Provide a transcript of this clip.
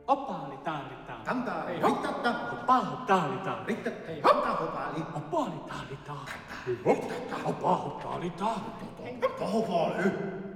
Oppaali taalitaan. Kantaa Hei, rittatta. Oppaali taalitaan. Rittat. Hei, Kantaa hopaali. Oppaali taalitaan. Oppaali taalitaan. Tohopaali.